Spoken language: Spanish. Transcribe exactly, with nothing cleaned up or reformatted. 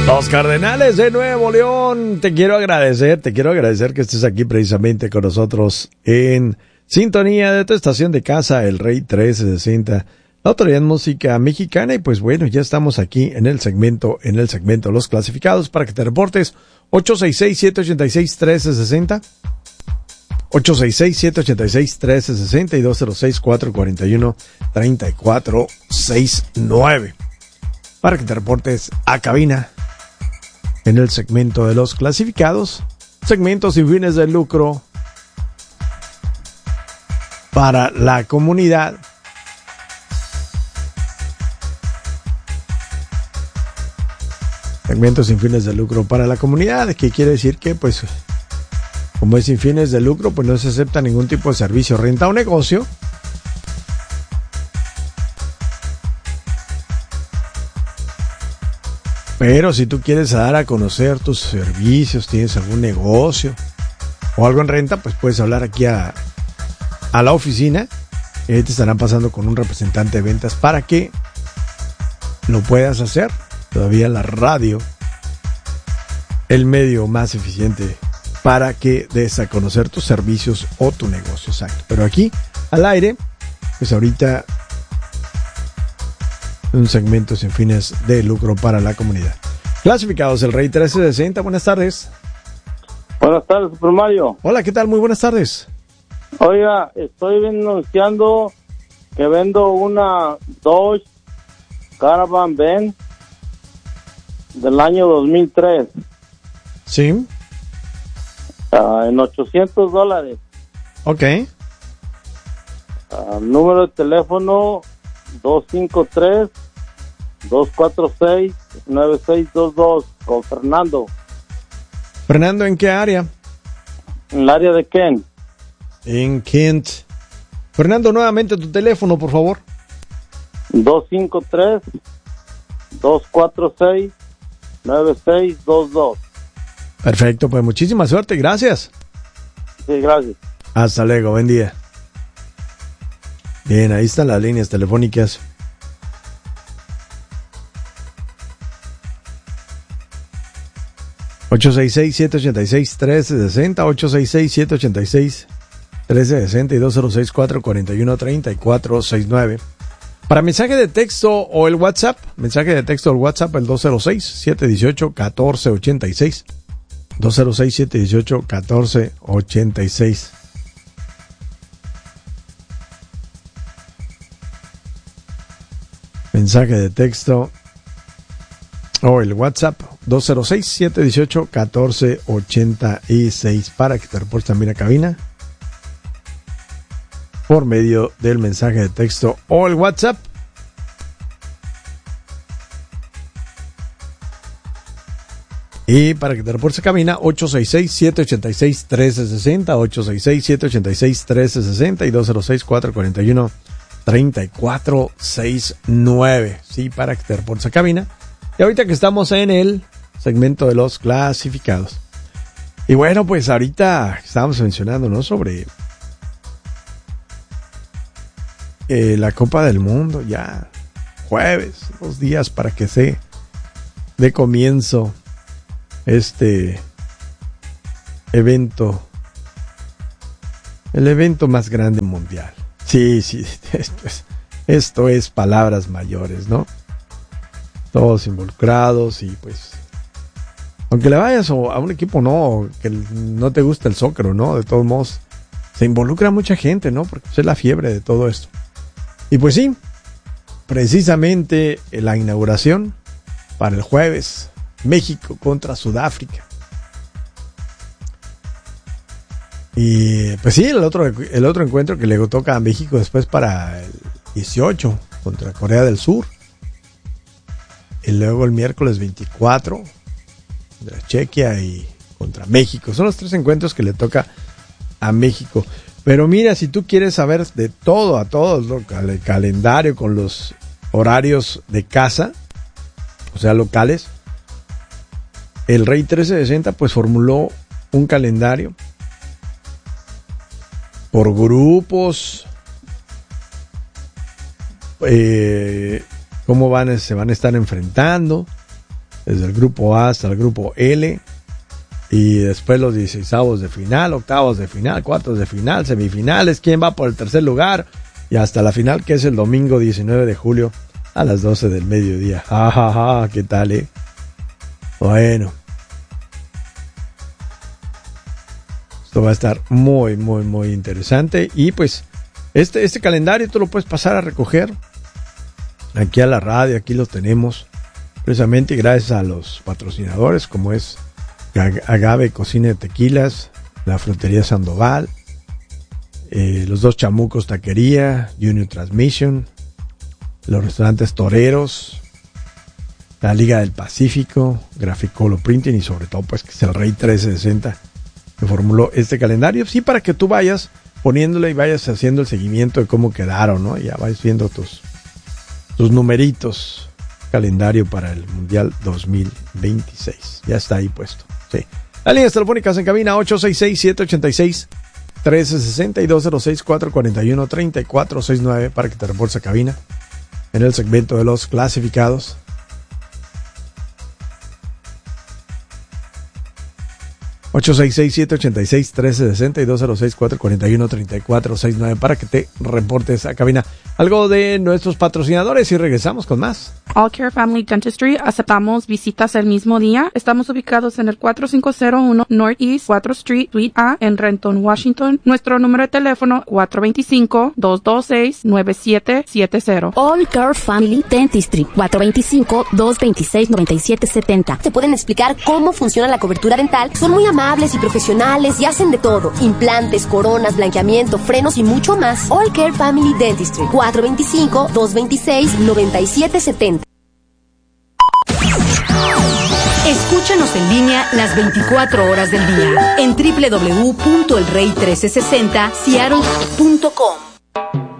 Los Cardenales de Nuevo León, te quiero agradecer, te quiero agradecer que estés aquí precisamente con nosotros en sintonía de tu estación de casa, El Rey trece sesenta, la autoridad en música mexicana. Y pues bueno, ya estamos aquí en el segmento, en el segmento de los clasificados para que te reportes. Ocho seis seis, siete ocho seis, uno tres seis cero, ocho seis seis, siete ocho seis, uno tres seis cero y dos cero seis, cuatro cuatro uno, tres cuatro seis nueve para que te reportes a cabina en el segmento de los clasificados, segmentos sin fines de lucro para la comunidad. Segmentos sin fines de lucro para la comunidad, que quiere decir que, pues, como es sin fines de lucro, pues no se acepta ningún tipo de servicio, renta o negocio. Pero si tú quieres dar a conocer tus servicios, tienes algún negocio o algo en renta, pues puedes hablar aquí a, a la oficina. Y ahí te estarán pasando con un representante de ventas para que lo puedas hacer. Todavía la radio, el medio más eficiente para que des a conocer tus servicios o tu negocio. Exacto. Pero aquí, al aire, pues ahorita un segmento sin fines de lucro para la comunidad. Clasificados, El Rey trece sesenta, buenas tardes. Buenas tardes, Super Mario. Hola, ¿qué tal? Muy buenas tardes. Oiga, estoy anunciando que vendo una Dodge Caravan Van del año dos mil tres. Sí. Uh, en ochocientos dólares. Ok. Uh, número de teléfono dos cinco tres, dos cuatro seis, nueve seis dos dos, con Fernando. Fernando, ¿en qué área? En el área de Kent. En Kent. Fernando, nuevamente tu teléfono, por favor. dos cinco tres, dos cuatro seis, nueve seis dos dos. Perfecto, pues muchísima suerte, gracias. Sí, gracias. Hasta luego, buen día. Bien, ahí están las líneas telefónicas. ocho seis seis, siete ocho seis, uno tres seis cero, ocho seis seis, siete ocho seis, uno tres seis cero y dos cero seis, cuatro cuatro uno, tres cuatro seis nueve. Para mensaje de texto o el WhatsApp, mensaje de texto o el WhatsApp, el dos cero seis, siete uno ocho, uno cuatro ocho seis. dos cero seis, siete uno ocho, uno cuatro ocho seis. Mensaje de texto o el WhatsApp dos cero seis, siete uno ocho, uno cuatro ocho seis para que te reportes también a cabina por medio del mensaje de texto o el WhatsApp. Y para que te reportes a cabina, ocho seis seis, siete ocho seis, uno tres seis cero, ocho seis seis, siete ocho seis, uno tres seis cero y dos cero seis, cuatro cuatro uno, tres cuatro seis nueve. Sí, para que te reportes a cabina. Y ahorita que estamos en el segmento de los clasificados. Y bueno, pues ahorita estábamos mencionando, ¿no? Sobre eh, la Copa del Mundo, ya jueves, dos días para que se dé comienzo este evento, el evento más grande mundial. Sí, sí, esto es, esto es palabras mayores, ¿no? Todos involucrados y pues, aunque le vayas a un equipo no, que no te gusta el soccer, ¿no? De todos modos, se involucra mucha gente, ¿no? Porque es la fiebre de todo esto. Y pues sí, precisamente la inauguración para el jueves, México contra Sudáfrica. Y pues sí, el otro, el otro encuentro que le toca a México después para el dieciocho contra Corea del Sur. Y luego el miércoles veinticuatro contra Chequia y contra México. Son los tres encuentros que le toca a México. Pero mira, si tú quieres saber de todo a todos, ¿no? El calendario con los horarios de casa, o sea, locales, el Rey trece sesenta pues formuló un calendario por grupos, eh, cómo van, se van a estar enfrentando, desde el grupo A hasta el grupo L, y después los dieciseisavos de final, octavos de final, cuartos de final, semifinales, quién va por el tercer lugar, y hasta la final, que es el domingo diecinueve de julio a las doce del mediodía. Ja, ja, ja, ¿qué tal, eh? Bueno, esto va a estar muy, muy, muy interesante. Y pues, este, este calendario tú lo puedes pasar a recoger aquí a la radio. Aquí lo tenemos, precisamente gracias a los patrocinadores, como es Agave Cocina de Tequilas, la Frutería Sandoval, eh, los dos Chamucos Taquería, Junior Transmission, los restaurantes Toreros, la Liga del Pacífico, Graphicolo Printing, y sobre todo pues que es el Rey trece sesenta que formuló este calendario, sí, para que tú vayas poniéndole y vayas haciendo el seguimiento de cómo quedaron, ¿no? Ya vais viendo tus, tus numeritos, calendario para el Mundial dos mil veintiséis. Ya está ahí puesto, sí. Las líneas telefónicas en cabina ocho seis seis, siete ocho seis, uno tres seis seis y dos cero seis, cuatro cuatro uno, tres cuatro seis nueve para que te reportes a cabina en el segmento de los clasificados. ocho seis seis, siete ocho seis, uno tres seis seis y dos cero seis, cuatro cuatro uno, tres cuatro seis nueve para que te reportes a cabina. Algo de nuestros patrocinadores y regresamos con más. All Care Family Dentistry, aceptamos visitas el mismo día. Estamos ubicados en el cuatro cinco cero uno Northeast cuatro Street, Suite A, en Renton, Washington. Nuestro número de teléfono cuatro dos cinco, dos dos seis, nueve siete siete cero. All Care Family Dentistry, cuatro dos cinco, dos dos seis, nueve siete siete cero. Te pueden explicar cómo funciona la cobertura dental. Son muy amables y profesionales y hacen de todo: implantes, coronas, blanqueamiento, frenos y mucho más. All Care Family Dentistry, cuatro dos cinco, dos dos seis, nueve siete siete cero. Escúchanos en línea las veinticuatro horas del día en doble u doble u doble u punto el rey trece sesenta seattle punto com.